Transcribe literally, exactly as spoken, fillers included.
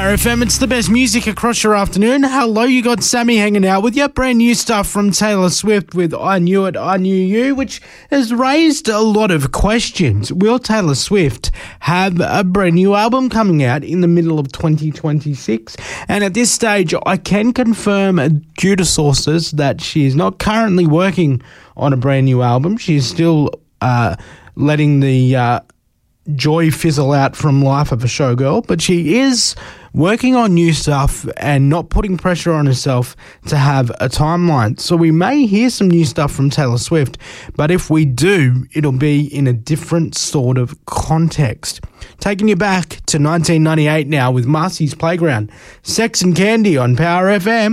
Power F M, it's the best music across your afternoon. Hello, you got Sammy hanging out with you. Brand new stuff from Taylor Swift with I Knew It, I Knew You, which has raised a lot of questions. Will Taylor Swift have a brand new album coming out in the middle of twenty twenty-six? And at this stage, I can confirm, due to sources, that she is not currently working on a brand new album. She's still uh, letting the Uh, joy fizzle out from Life of a Showgirl, but she is working on new stuff and not putting pressure on herself to have a timeline. So we may hear some new stuff from Taylor Swift, but if we do, it'll be in a different sort of context. Taking you back to nineteen ninety-eight now with Marcy's Playground. Sex and Candy on Power F M.